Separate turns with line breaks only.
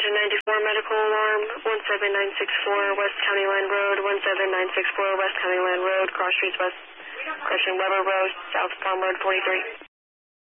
Engine 94 medical alarm, 17964 West County Line Road, 17964 West County Line Road, cross streets west, crossing Weber Road, south Palm Road 43.